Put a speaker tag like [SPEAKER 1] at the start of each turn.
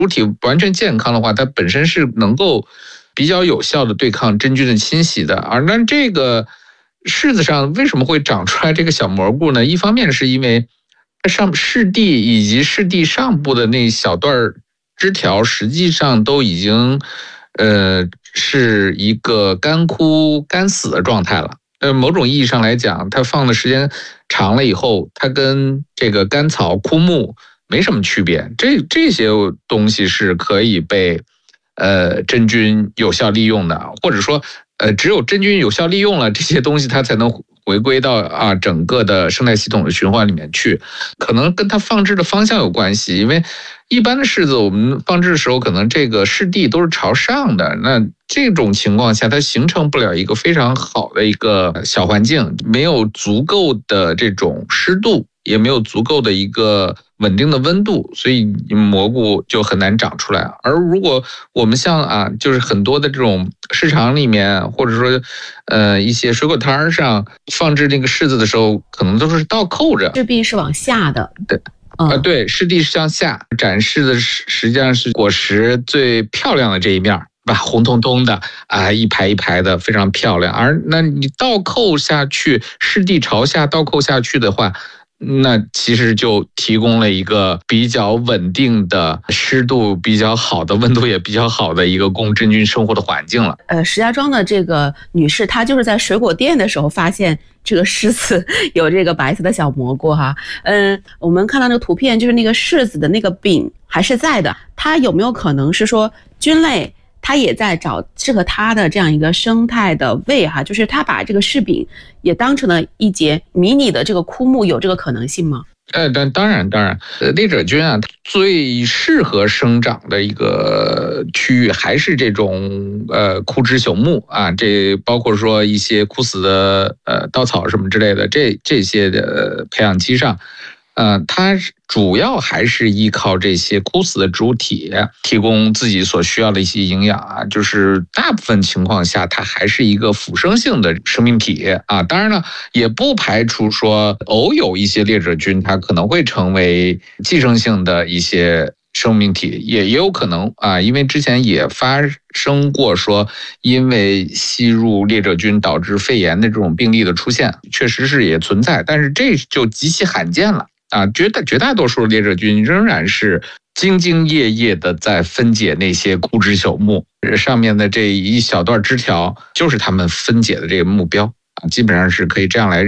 [SPEAKER 1] 主体完全健康的话，它本身是能够比较有效的对抗真菌的侵袭的。而那这个柿子上为什么会长出来这个小蘑菇呢？一方面是因为柿蒂以及柿蒂上部的那小段枝条实际上都已经是一个干枯干死的状态了。某种意义上来讲，它放的时间长了以后，它跟这个干草枯木没什么区别。这些东西是可以被真菌有效利用的，或者说只有真菌有效利用了这些东西，它才能回归到整个的生态系统的循环里面去。可能跟它放置的方向有关系，因为一般的柿子我们放置的时候，可能这个柿蒂都是朝上的，那这种情况下它形成不了一个非常好的一个小环境，没有足够的这种湿度，也没有足够的一个稳定的温度，所以蘑菇就很难长出来。而如果我们像就是很多的这种市场里面，或者说一些水果摊上放置那个柿子的时候，可能都是倒扣着，
[SPEAKER 2] 柿壁是往下的。
[SPEAKER 1] 对，柿蒂是向下展示的，实际上是果实最漂亮的这一面吧，红彤彤的一排一排的，非常漂亮。而那你倒扣下去，柿蒂朝下倒扣下去的话，那其实就提供了一个比较稳定的湿度比较好的温度也比较好的一个供真菌生活的环境了。
[SPEAKER 2] 石家庄的这个女士，她就是在水果店的时候发现这个柿子有这个白色的小蘑菇哈。我们看到那个图片，就是那个柿子的那个柄还是在的，它有没有可能是说菌类它也在找适合它的这样一个生态的位哈，就是它把这个柿柄也当成了一节迷你的这个枯木，有这个可能性吗？
[SPEAKER 1] 当然，裂褶菌最适合生长的一个区域还是这种枯枝朽木这包括说一些枯死的稻草什么之类的这些的培养基上。它主要还是依靠这些枯死的植物体提供自己所需要的一些营养就是大部分情况下它还是一个腐生性的生命体当然了，也不排除说偶有一些裂褶菌它可能会成为寄生性的一些生命体，也有可能因为之前也发生过说因为吸入裂褶菌导致肺炎的这种病例的出现，确实是也存在，但是这就极其罕见了绝大多数裂褶菌仍然是兢兢业业的在分解那些枯枝朽木，上面的这一小段枝条就是他们分解的这个目标基本上是可以这样来